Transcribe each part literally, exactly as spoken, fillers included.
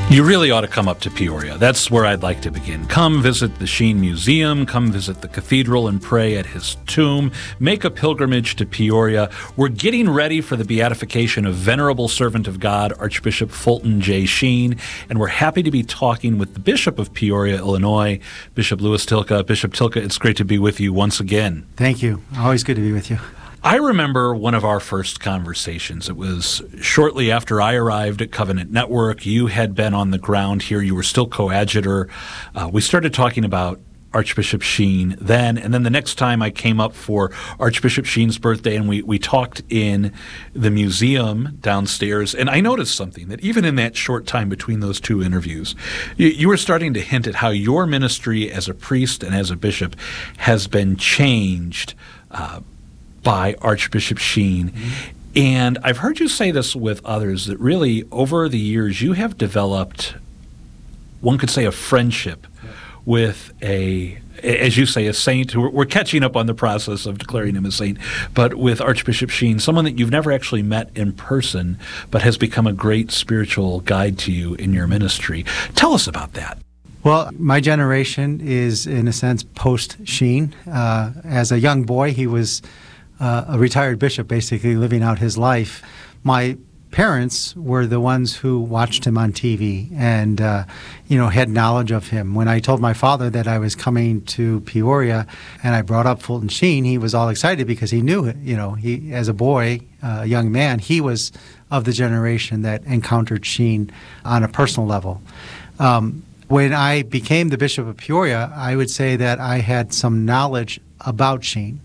You really ought to come up to Peoria. That's where I'd like to begin. Come visit the Sheen Museum, come visit the cathedral and pray at his tomb. Make a pilgrimage to Peoria. We're getting ready for the beatification of Venerable Servant of God, Archbishop Fulton J. Sheen, and we're happy to be talking with the Bishop of Peoria, Illinois, Bishop Louis Tilka. Bishop Tilka, it's great to be with you once again. Thank you. Always good to be with you. I remember one of our first conversations. It was shortly after I arrived at Covenant Network. You had been on the ground here. You were still coadjutor. Uh, we started talking about Archbishop Sheen then, and then the next time I came up for Archbishop Sheen's birthday, and we, we talked in the museum downstairs, and I noticed something, that even in that short time between those two interviews, you, you were starting to hint at how your ministry as a priest and as a bishop has been changed uh, by Archbishop Sheen. Mm-hmm. And I've heard you say this with others, that really over the years you have developed, one could say, a friendship yeah. with a, as you say, a saint. We're, we're catching up on the process of declaring him a saint, but with Archbishop Sheen, someone that you've never actually met in person, but has become a great spiritual guide to you in your ministry. Tell us about that. Well, my generation is, in a sense, post-Sheen. Uh, as a young boy, he was Uh, a retired bishop, basically living out his life. My parents were the ones who watched him on T V and, uh, you know, had knowledge of him. When I told my father that I was coming to Peoria and I brought up Fulton Sheen, he was all excited because he knew it. You know, he, as a boy, a uh, young man, he was of the generation that encountered Sheen on a personal level. Um, when I became the Bishop of Peoria, I would say that I had some knowledge about Sheen.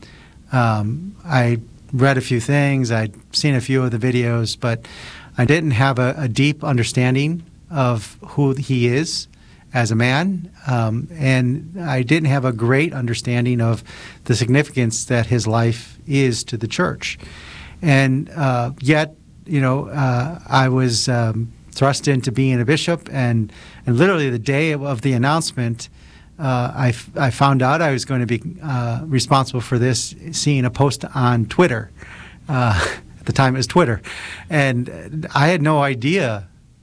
Um, I read a few things, I'd seen a few of the videos, but I didn't have a, a deep understanding of who he is as a man, um, and I didn't have a great understanding of the significance that his life is to the church. And uh, yet, you know, uh, I was um, thrust into being a bishop, and, and literally the day of the announcement, Uh, I, f- I found out I was going to be uh, responsible for this, seeing a post on Twitter. Uh, at the time it was Twitter. And I had no idea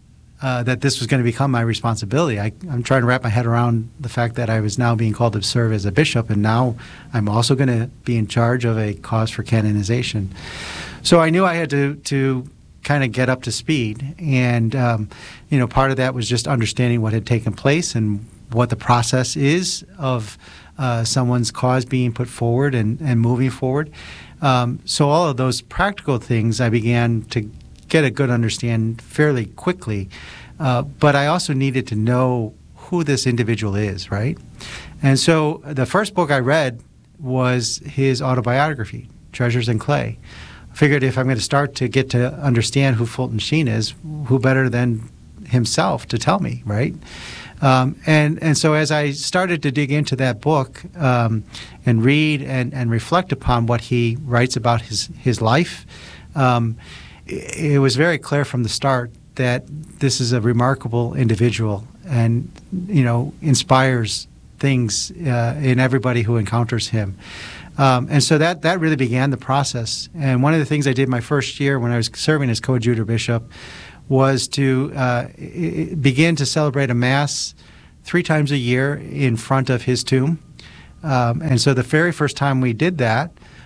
uh, that this was going to become my responsibility. I, I'm trying to wrap my head around the fact that I was now being called to serve as a bishop, and now I'm also going to be in charge of a cause for canonization. So I knew I had to, to kind of get up to speed. And, um, you know, part of that was just understanding what had taken place and what the process is of uh, someone's cause being put forward and, and moving forward. Um, so all of those practical things I began to get a good understanding fairly quickly. Uh, but I also needed to know who this individual is, right? And so the first book I read was his autobiography, Treasures in Clay. I figured if I'm going to start to get to understand who Fulton Sheen is, who better than himself to tell me, right? Um, and, and so as I started to dig into that book um, and read and, and reflect upon what he writes about his, his life, um, it, it was very clear from the start that this is a remarkable individual and, you know, inspires things uh, in everybody who encounters him. Um, and so that, that really began the process. And one of the things I did my first year when I was serving as coadjutor bishop was to uh, begin to celebrate a Mass three times a year in front of his tomb. Um, and so the very first time we did that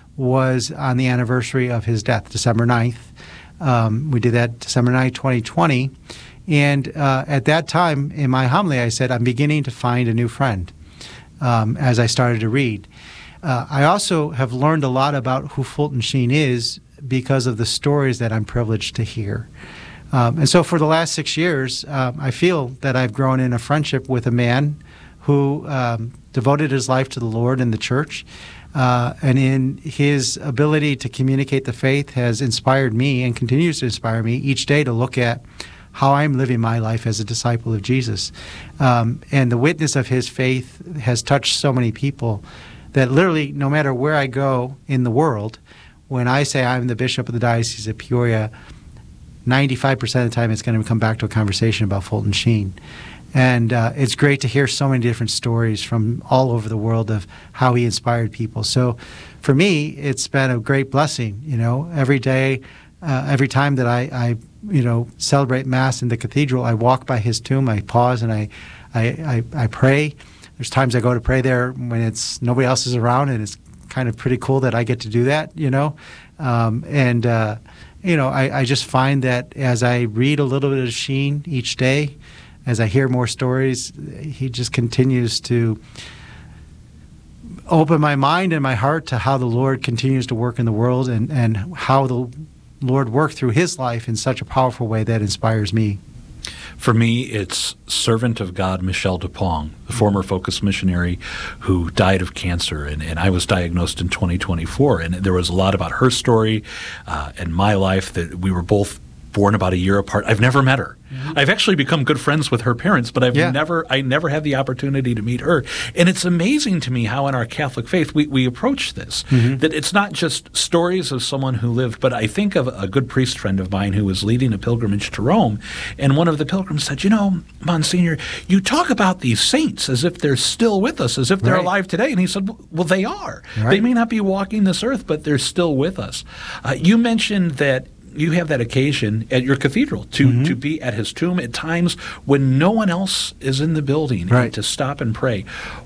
was on the anniversary of his death, December ninth. Um, we did that December ninth, twenty twenty. And uh, at that time, in my homily, I said, I'm beginning to find a new friend um, as I started to read. Uh, I also have learned a lot about who Fulton Sheen is because of the stories that I'm privileged to hear. Um, and so for the last six years, um, I feel that I've grown in a friendship with a man who um, devoted his life to the Lord and the church, uh, and in his ability to communicate the faith has inspired me and continues to inspire me each day to look at how I'm living my life as a disciple of Jesus. Um, and the witness of his faith has touched so many people that literally, no matter where I go in the world, when I say I'm the Bishop of the Diocese of Peoria, ninety-five percent of the time it's going to come back to a conversation about Fulton Sheen. And uh, it's great to hear so many different stories from all over the world of how he inspired people. So for me, it's been a great blessing. You know, every day, uh, every time that I, I you know, celebrate Mass in the cathedral, I walk by his tomb, I pause and I, I, I, I pray. There's times I go to pray there when it's nobody else is around, and it's kind of pretty cool that I get to do that, you know. Um, and, uh, you know, I, I just find that as I read a little bit of Sheen each day, as I hear more stories, he just continues to open my mind and my heart to how the Lord continues to work in the world, and, and how the Lord worked through his life in such a powerful way that inspires me. For me, it's servant of God Michel Dupont, the former Focus missionary who died of cancer, and, and I was diagnosed in twenty twenty-four, and there was a lot about her story uh, and my life, that we were both born about a year apart. I've never met her. Mm-hmm. I've actually become good friends with her parents, but I've yeah. never I never had the opportunity to meet her. And it's amazing to me how in our Catholic faith we, we approach this, mm-hmm. that it's not just stories of someone who lived, but I think of a good priest friend of mine who was leading a pilgrimage to Rome, and one of the pilgrims said, you know, Monsignor, you talk about these saints as if they're still with us, as if they're right. alive today. And he said, well, they are. Right. They may not be walking this earth, but they're still with us. Uh, you mentioned that you have that occasion at your cathedral to, mm-hmm. to be at his tomb at times when no one else is in the building, right. and to stop and pray.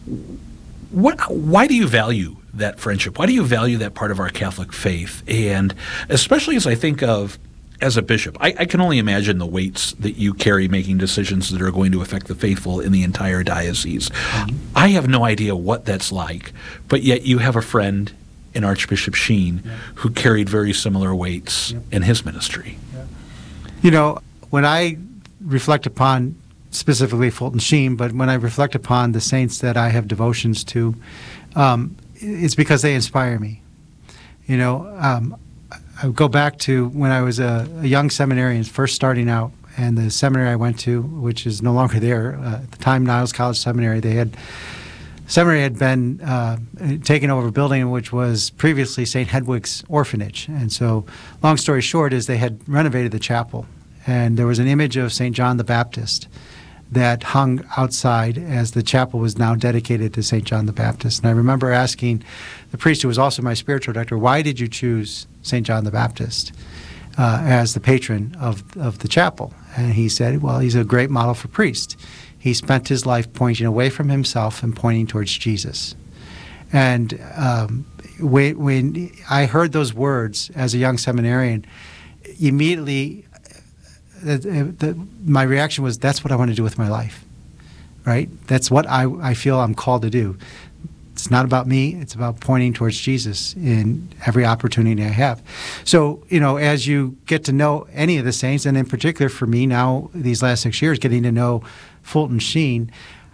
What? Why do you value that friendship? Why do you value that part of our Catholic faith? And especially as I think of, as a bishop, I, I can only imagine the weights that you carry making decisions that are going to affect the faithful in the entire diocese. Mm-hmm. I have no idea what that's like, but yet you have a friend in Archbishop Sheen, yeah. who carried very similar weights yep. in his ministry. Yeah. You know, when I reflect upon specifically Fulton Sheen, but when I reflect upon the saints that I have devotions to, um, it's because they inspire me. You know, um, I go back to when I was a, a young seminarian, first starting out, and the seminary I went to, which is no longer there, uh, at the time Niles College Seminary, they had Seminary had been uh, taken over a building which was previously Saint Hedwig's Orphanage. And so, long story short, is they had renovated the chapel. And there was an image of Saint John the Baptist that hung outside as the chapel was now dedicated to Saint John the Baptist. And I remember asking the priest, who was also my spiritual director, why did you choose Saint John the Baptist uh, as the patron of, of the chapel? And he said, well, he's a great model for priests. He spent his life pointing away from himself and pointing towards Jesus. And um, when, when I heard those words as a young seminarian, immediately uh, the, my reaction was, that's what I want to do with my life, right? That's what I, I feel I'm called to do. It's not about me. It's about pointing towards Jesus in every opportunity I have. So, you know, as you get to know any of the saints, and in particular for me now, these last six years, getting to know Fulton Sheen,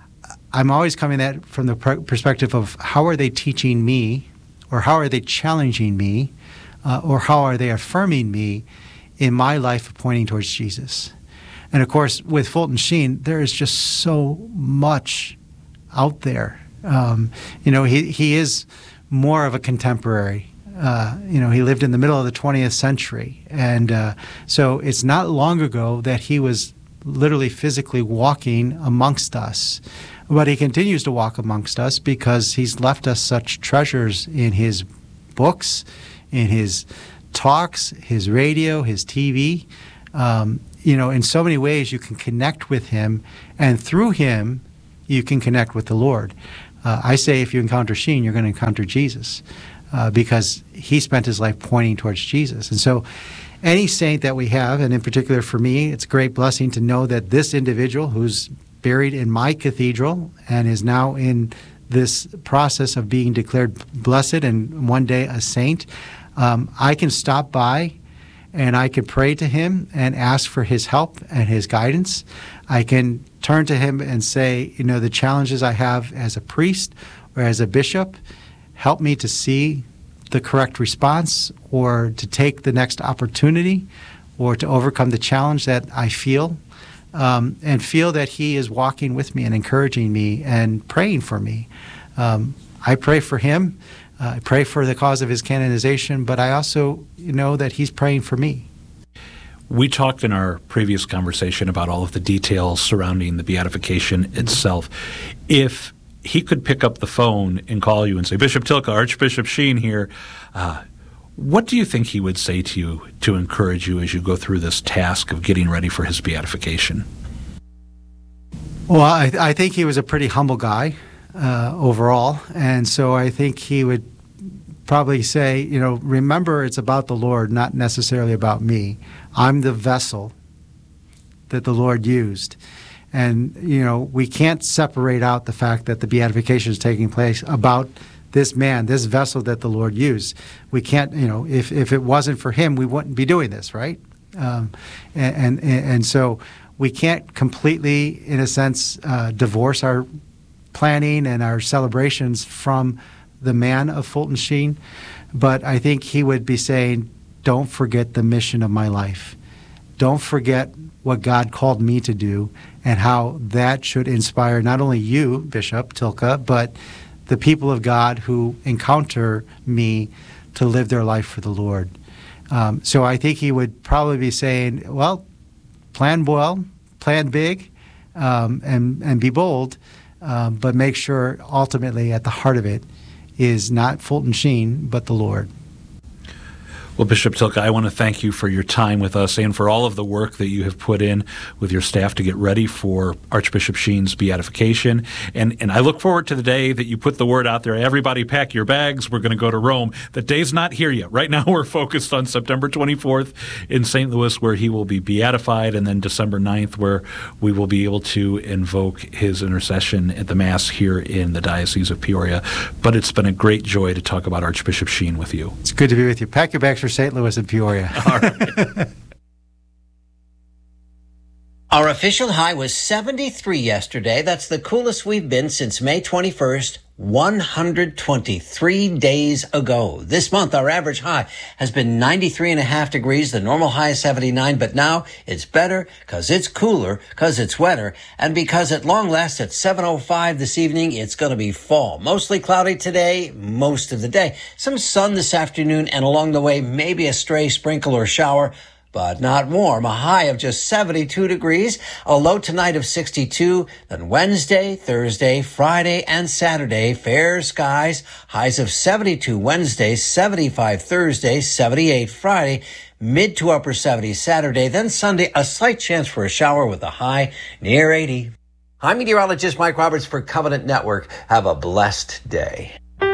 I'm always coming at it from the pr- perspective of how are they teaching me, or how are they challenging me, uh, or how are they affirming me in my life of pointing towards Jesus. And of course, with Fulton Sheen, there is just so much out there. Um, you know, he, he is more of a contemporary. Uh, you know, he lived in the middle of the twentieth century. And uh, so it's not long ago that he was literally physically walking amongst us. But he continues to walk amongst us because he's left us such treasures in his books, in his talks, his radio, his T V. Um, you know, in so many ways you can connect with him, and through him you can connect with the Lord. Uh, I say if you encounter Sheen, you're going to encounter Jesus uh, because he spent his life pointing towards Jesus. And so any saint that we have, and in particular for me, it's a great blessing to know that this individual who's buried in my cathedral and is now in this process of being declared blessed and one day a saint, um, I can stop by and I can pray to him and ask for his help and his guidance. I can turn to him and say, you know, the challenges I have as a priest or as a bishop, help me to see the correct response, or to take the next opportunity, or to overcome the challenge that I feel, um, and feel that he is walking with me and encouraging me and praying for me. Um, I pray for him. Uh, I pray for the cause of his canonization, but I also know that he's praying for me. We talked in our previous conversation about all of the details surrounding the beatification itself. If he could pick up the phone and call you and say, Bishop Tilke, Archbishop Sheen here, uh, What do you think he would say to you to encourage you as you go through this task of getting ready for his beatification? Well, I, I think he was a pretty humble guy uh, overall, and so I think he would probably say, you know, remember it's about the Lord, not necessarily about me. I'm the vessel that the Lord used. And, you know, we can't separate out the fact that the beatification is taking place about this man, this vessel that the Lord used. We can't, you know, if, if it wasn't for him, we wouldn't be doing this, right? Um, and, and, and so we can't completely, in a sense, uh, divorce our planning and our celebrations from the man of Fulton Sheen. But I think he would be saying, don't forget the mission of my life. Don't forget what God called me to do and how that should inspire not only you, Bishop Tilke, but the people of God who encounter me to live their life for the Lord. Um, so I think he would probably be saying, well, plan well, plan big, um, and, and be bold, um, but make sure ultimately at the heart of it is not Fulton Sheen, but the Lord. Well, Bishop Tilke, I want to thank you for your time with us and for all of the work that you have put in with your staff to get ready for Archbishop Sheen's beatification. And and I look forward to the day that you put the word out there, everybody pack your bags, we're going to go to Rome. The day's not here yet. Right now we're focused on September twenty-fourth in Saint Louis, where he will be beatified, and then December ninth, where we will be able to invoke his intercession at the Mass here in the Diocese of Peoria. But it's been a great joy to talk about Archbishop Sheen with you. It's good to be with you. Pack your bags for Saint Louis and Peoria. All right. Our official high was seventy-three yesterday. That's the coolest we've been since May twenty-first, one hundred twenty-three days ago. This month, our average high has been ninety-three and a half degrees. The normal high is seventy-nine, but now it's better because it's cooler, because it's wetter, and because at long last at seven oh five this evening, it's going to be fall. Mostly cloudy today, most of the day. Some sun this afternoon, and along the way, maybe a stray sprinkle or shower, but not warm. A high of just seventy-two degrees, a low tonight of sixty-two. Then Wednesday, Thursday, Friday, and Saturday, fair skies, highs of seventy-two Wednesday, seventy-five Thursday, seventy-eight Friday, mid to upper seventies Saturday. Then Sunday, a slight chance for a shower with a high near eighty. I'm meteorologist Mike Roberts for Covenant Network. Have a blessed day.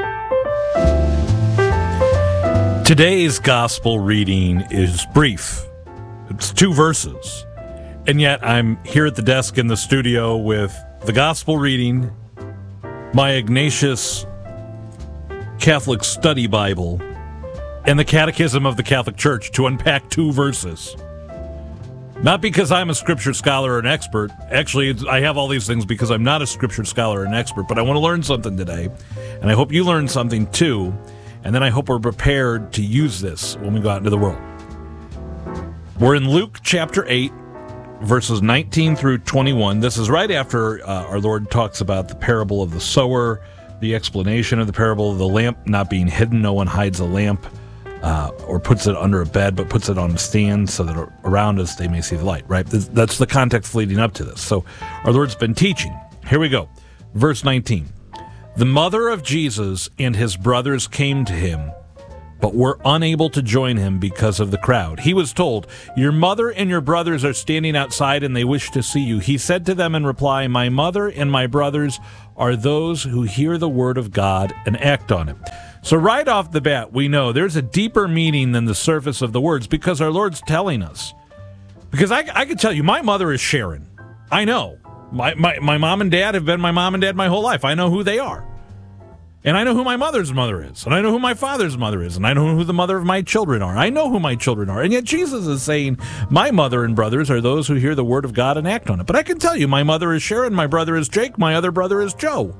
Today's gospel reading is brief. It's two verses. And yet I'm here at the desk in the studio with the gospel reading, my Ignatius Catholic Study Bible, and the Catechism of the Catholic Church to unpack two verses. Not because I'm a scripture scholar or an expert. Actually, it's, I have all these things because I'm not a scripture scholar or an expert, but I want to learn something today. And I hope you learn something too. And then I hope we're prepared to use this when we go out into the world. We're in Luke chapter eight, verses nineteen through twenty-one. This is right after uh, our Lord talks about the parable of the sower, the explanation of the parable of the lamp not being hidden. No one hides a lamp uh, or puts it under a bed, but puts it on a stand so that around us they may see the light, right? That's the context leading up to this. So our Lord's been teaching. Here we go. Verse nineteen. The mother of Jesus and his brothers came to him, but were unable to join him because of the crowd. He was told, "Your mother and your brothers are standing outside and they wish to see you." He said to them in reply, "My mother and my brothers are those who hear the word of God and act on it." So right off the bat, we know there's a deeper meaning than the surface of the words because our Lord's telling us. Because I, I can tell you, my mother is Sharon. I know. My, my my mom and dad have been my mom and dad my whole life. I know who they are. And I know who my mother's mother is. And I know who my father's mother is. And I know who the mother of my children are. I know who my children are. And yet Jesus is saying, my mother and brothers are those who hear the word of God and act on it. But I can tell you, my mother is Sharon, my brother is Jake, my other brother is Joe.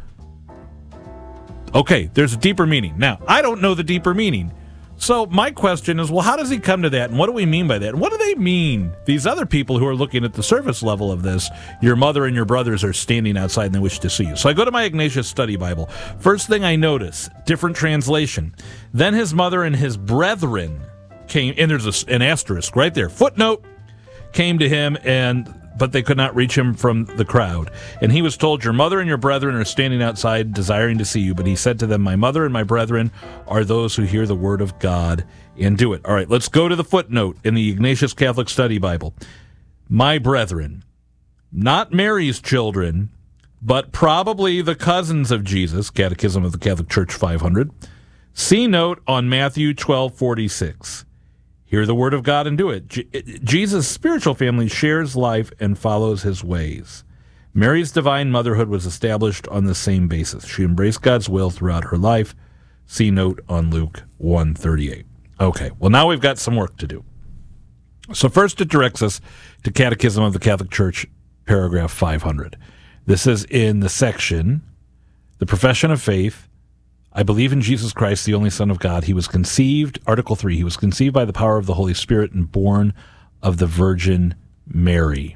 Okay, there's a deeper meaning. Now, I don't know the deeper meaning. So my question is, well, how does he come to that? And what do we mean by that? And what do they mean? These other people who are looking at the surface level of this, your mother and your brothers are standing outside and they wish to see you. So I go to my Ignatius Study Bible. First thing I notice, different translation. Then his mother and his brethren came, and there's a, an asterisk right there. Footnote, came to him, and but they could not reach him from the crowd. And he was told, your mother and your brethren are standing outside desiring to see you. But he said to them, my mother and my brethren are those who hear the word of God and do it. All right, let's go to the footnote in the Ignatius Catholic Study Bible. My brethren, not Mary's children, but probably the cousins of Jesus, Catechism of the Catholic Church five hundred. See note on Matthew twelve forty-six. Hear the word of God and do it. Je- Jesus' spiritual family shares life and follows his ways. Mary's divine motherhood was established on the same basis. She embraced God's will throughout her life. See note on Luke one thirty-eight. Okay, well, now we've got some work to do. So first it directs us to Catechism of the Catholic Church, paragraph five hundred. This is in the section, the Profession of Faith. I believe in Jesus Christ, the only Son of God. He was conceived, Article three, he was conceived by the power of the Holy Spirit and born of the Virgin Mary.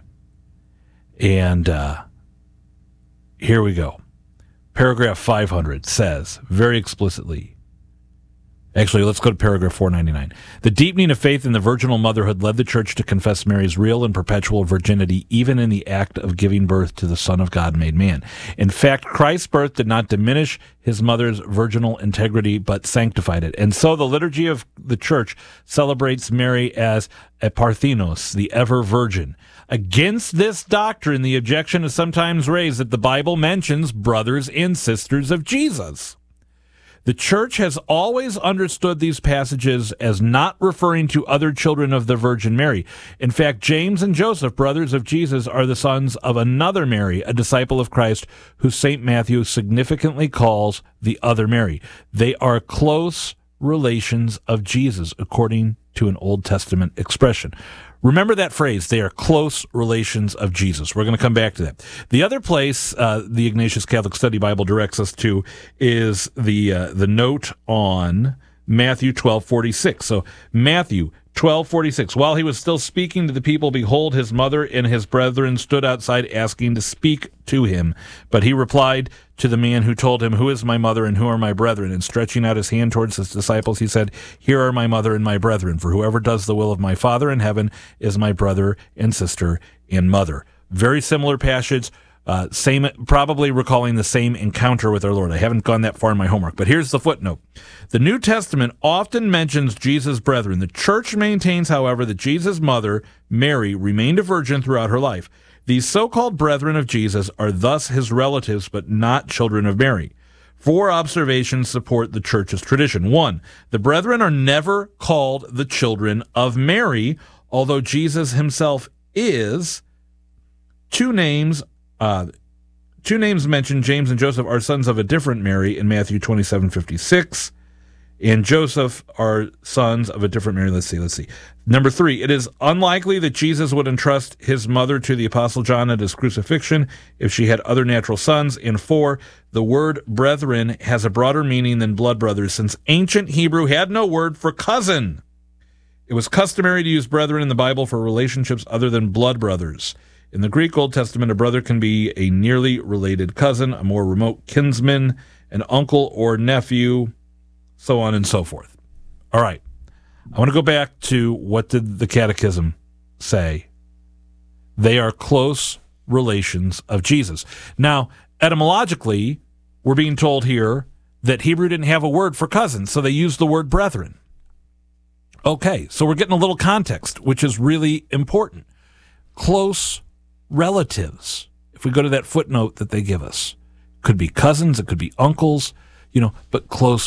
And uh, here we go. Paragraph five hundred says very explicitly, actually, let's go to paragraph four ninety-nine. The deepening of faith in the virginal motherhood led the Church to confess Mary's real and perpetual virginity, even in the act of giving birth to the Son of God made man. In fact, Christ's birth did not diminish his mother's virginal integrity, but sanctified it. And so the liturgy of the Church celebrates Mary as a Parthenos, the ever-virgin. Against this doctrine, the objection is sometimes raised that the Bible mentions brothers and sisters of Jesus. The Church has always understood these passages as not referring to other children of the Virgin Mary. In fact, James and Joseph, brothers of Jesus, are the sons of another Mary, a disciple of Christ, who Saint Matthew significantly calls the other Mary. They are close relations of Jesus, according to an Old Testament expression. Remember that phrase, they are close relations of Jesus. We're going to come back to that. The other place uh, the Ignatius Catholic Study Bible directs us to is the uh, the note on Matthew twelve forty-six. So Matthew twelve forty-six. While he was still speaking to the people, behold, his mother and his brethren stood outside asking to speak to him. But he replied to the man who told him, who is my mother and who are my brethren? And stretching out his hand towards his disciples, he said, here are my mother and my brethren. For whoever does the will of my Father in heaven is my brother and sister and mother. Very similar passage. Uh, same, probably recalling the same encounter with our Lord. I haven't gone that far in my homework, but here's the footnote. The New Testament often mentions Jesus' brethren. The Church maintains, however, that Jesus' mother, Mary, remained a virgin throughout her life. These so-called brethren of Jesus are thus his relatives, but not children of Mary. Four observations support the Church's tradition. One, the brethren are never called the children of Mary, although Jesus himself is. Two names Uh, two names mentioned, James and Joseph, are sons of a different Mary in Matthew twenty-seven fifty-six, and Joseph are sons of a different Mary. Let's see, let's see. Number three, it is unlikely that Jesus would entrust his mother to the Apostle John at his crucifixion if she had other natural sons. And four, the word brethren has a broader meaning than blood brothers, since ancient Hebrew had no word for cousin. It was customary to use brethren in the Bible for relationships other than blood brothers. In the Greek Old Testament, a brother can be a nearly related cousin, a more remote kinsman, an uncle or nephew, so on and so forth. All right. I want to go back to what did the Catechism say? They are close relations of Jesus. Now, etymologically, we're being told here that Hebrew didn't have a word for cousins, so they used the word brethren. Okay, so we're getting a little context, which is really important. Close relatives, if we go to that footnote that they give us, could be cousins, it could be uncles, you know, but close